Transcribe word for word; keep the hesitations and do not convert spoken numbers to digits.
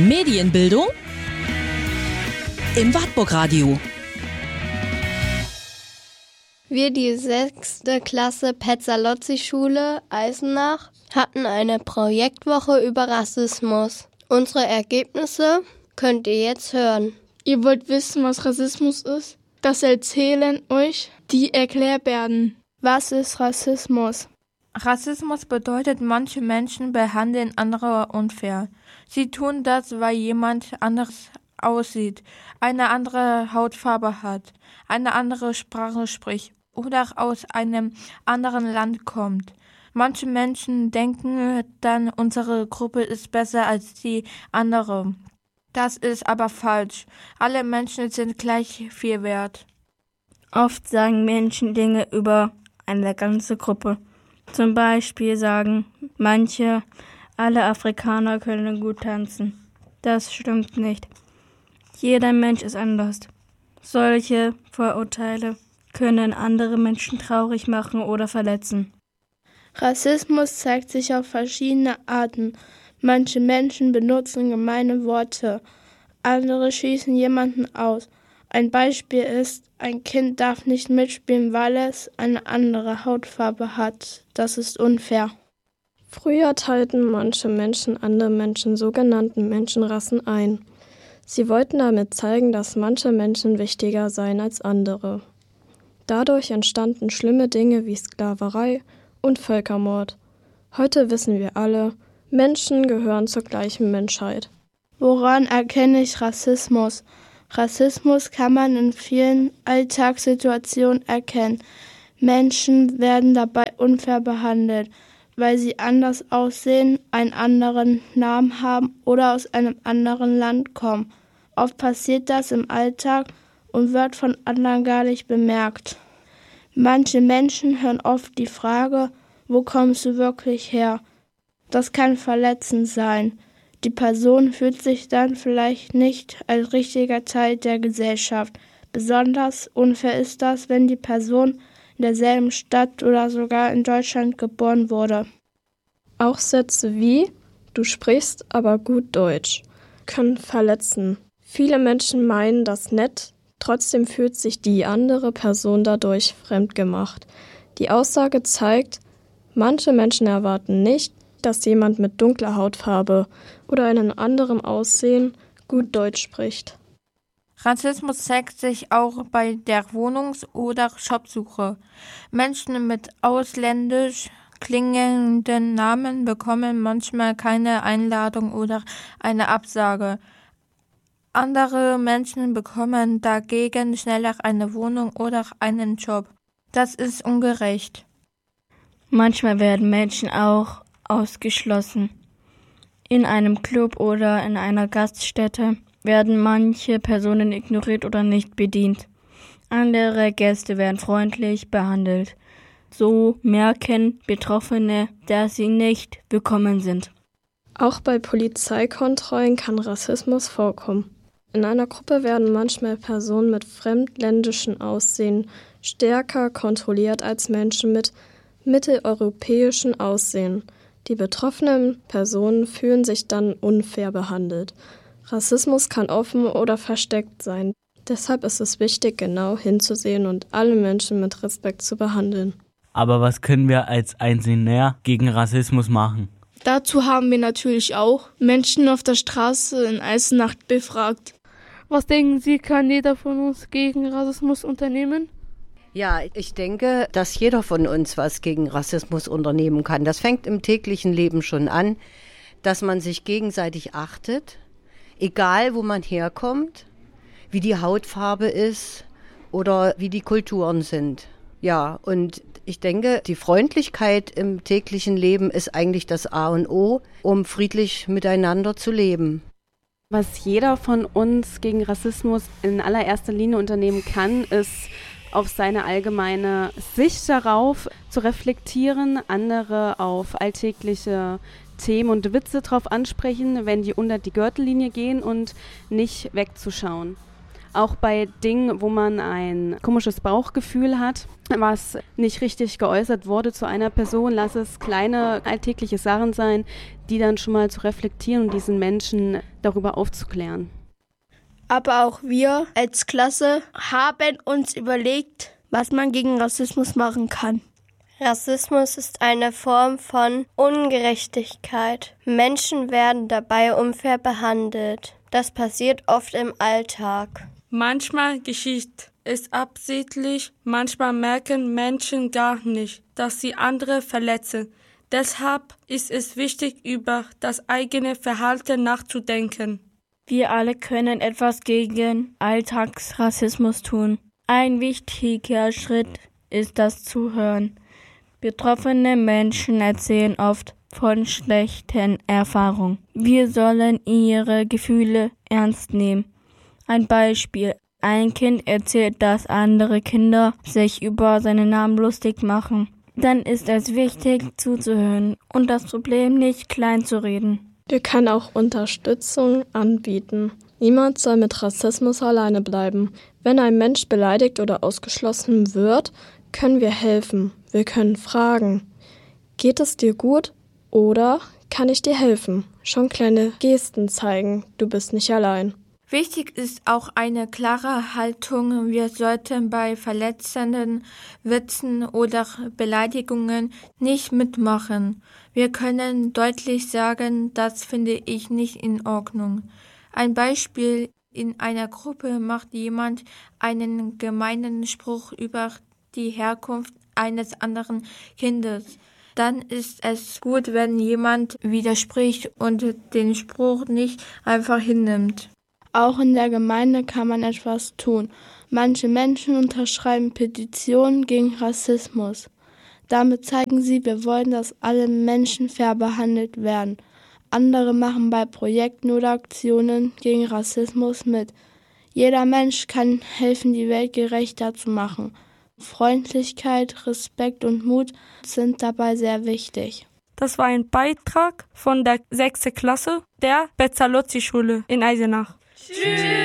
Medienbildung im Wartburg-Radio. Wir, die sechste Klasse Pezzalozzi-Schule Eisenach, hatten eine Projektwoche über Rassismus. Unsere Ergebnisse könnt ihr jetzt hören. Ihr wollt wissen, was Rassismus ist? Das erzählen euch die Erklärbärden. Was ist Rassismus? Rassismus bedeutet, manche Menschen behandeln andere unfair. Sie tun das, weil jemand anders aussieht, eine andere Hautfarbe hat, eine andere Sprache spricht oder aus einem anderen Land kommt. Manche Menschen denken dann, unsere Gruppe ist besser als die andere. Das ist aber falsch. Alle Menschen sind gleich viel wert. Oft sagen Menschen Dinge über eine ganze Gruppe. Zum Beispiel sagen manche, alle Afrikaner können gut tanzen. Das stimmt nicht. Jeder Mensch ist anders. Solche Vorurteile können andere Menschen traurig machen oder verletzen. Rassismus zeigt sich auf verschiedene Arten. Manche Menschen benutzen gemeine Worte, andere schießen jemanden aus. Ein Beispiel ist, ein Kind darf nicht mitspielen, weil es eine andere Hautfarbe hat. Das ist unfair. Früher teilten manche Menschen andere Menschen sogenannten Menschenrassen ein. Sie wollten damit zeigen, dass manche Menschen wichtiger seien als andere. Dadurch entstanden schlimme Dinge wie Sklaverei und Völkermord. Heute wissen wir alle, Menschen gehören zur gleichen Menschheit. Woran erkenne ich Rassismus? Rassismus kann man in vielen Alltagssituationen erkennen. Menschen werden dabei unfair behandelt, weil sie anders aussehen, einen anderen Namen haben oder aus einem anderen Land kommen. Oft passiert das im Alltag und wird von anderen gar nicht bemerkt. Manche Menschen hören oft die Frage, wo kommst du wirklich her? Das kann verletzend sein. Die Person fühlt sich dann vielleicht nicht als richtiger Teil der Gesellschaft. Besonders unfair ist das, wenn die Person in derselben Stadt oder sogar in Deutschland geboren wurde. Auch Sätze wie „Du sprichst aber gut Deutsch" können verletzen. Viele Menschen meinen das nett, trotzdem fühlt sich die andere Person dadurch fremdgemacht. Die Aussage zeigt, manche Menschen erwarten nicht, dass jemand mit dunkler Hautfarbe oder einem anderen Aussehen gut Deutsch spricht. Rassismus zeigt sich auch bei der Wohnungs- oder Jobsuche. Menschen mit ausländisch klingenden Namen bekommen manchmal keine Einladung oder eine Absage. Andere Menschen bekommen dagegen schneller eine Wohnung oder einen Job. Das ist ungerecht. Manchmal werden Menschen auch ausgeschlossen. In einem Club oder in einer Gaststätte werden manche Personen ignoriert oder nicht bedient. Andere Gäste werden freundlich behandelt. So merken Betroffene, dass sie nicht willkommen sind. Auch bei Polizeikontrollen kann Rassismus vorkommen. In einer Gruppe werden manchmal Personen mit fremdländischem Aussehen stärker kontrolliert als Menschen mit mitteleuropäischem Aussehen. Die betroffenen Personen fühlen sich dann unfair behandelt. Rassismus kann offen oder versteckt sein. Deshalb ist es wichtig, genau hinzusehen und alle Menschen mit Respekt zu behandeln. Aber was können wir als Einzelner gegen Rassismus machen? Dazu haben wir natürlich auch Menschen auf der Straße in Eisenach befragt. Was denken Sie, kann jeder von uns gegen Rassismus unternehmen? Ja, ich denke, dass jeder von uns was gegen Rassismus unternehmen kann. Das fängt im täglichen Leben schon an, dass man sich gegenseitig achtet, egal wo man herkommt, wie die Hautfarbe ist oder wie die Kulturen sind. Ja, und ich denke, die Freundlichkeit im täglichen Leben ist eigentlich das A und O, um friedlich miteinander zu leben. Was jeder von uns gegen Rassismus in allererster Linie unternehmen kann, ist auf seine allgemeine Sicht darauf zu reflektieren, andere auf alltägliche Themen und Witze drauf ansprechen, wenn die unter die Gürtellinie gehen und nicht wegzuschauen. Auch bei Dingen, wo man ein komisches Bauchgefühl hat, was nicht richtig geäußert wurde zu einer Person, lass es kleine alltägliche Sachen sein, die dann schon mal zu reflektieren und diesen Menschen darüber aufzuklären. Aber auch wir als Klasse haben uns überlegt, was man gegen Rassismus machen kann. Rassismus ist eine Form von Ungerechtigkeit. Menschen werden dabei unfair behandelt. Das passiert oft im Alltag. Manchmal geschieht es absichtlich, manchmal merken Menschen gar nicht, dass sie andere verletzen. Deshalb ist es wichtig, über das eigene Verhalten nachzudenken. Wir alle können etwas gegen Alltagsrassismus tun. Ein wichtiger Schritt ist das Zuhören. Betroffene Menschen erzählen oft von schlechten Erfahrungen. Wir sollen ihre Gefühle ernst nehmen. Ein Beispiel. Ein Kind erzählt, dass andere Kinder sich über seinen Namen lustig machen. Dann ist es wichtig, zuzuhören und das Problem nicht klein zu reden. Wir können auch Unterstützung anbieten. Niemand soll mit Rassismus alleine bleiben. Wenn ein Mensch beleidigt oder ausgeschlossen wird, können wir helfen. Wir können fragen, geht es dir gut oder kann ich dir helfen? Schon kleine Gesten zeigen, du bist nicht allein. Wichtig ist auch eine klare Haltung. Wir sollten bei verletzenden Witzen oder Beleidigungen nicht mitmachen. Wir können deutlich sagen, das finde ich nicht in Ordnung. Ein Beispiel: In einer Gruppe macht jemand einen gemeinen Spruch über die Herkunft eines anderen Kindes. Dann ist es gut, wenn jemand widerspricht und den Spruch nicht einfach hinnimmt. Auch in der Gemeinde kann man etwas tun. Manche Menschen unterschreiben Petitionen gegen Rassismus. Damit zeigen sie, wir wollen, dass alle Menschen fair behandelt werden. Andere machen bei Projekten oder Aktionen gegen Rassismus mit. Jeder Mensch kann helfen, die Welt gerechter zu machen. Freundlichkeit, Respekt und Mut sind dabei sehr wichtig. Das war ein Beitrag von der sechsten Klasse der Pestalozzi-Schule in Eisenach. Tschüss!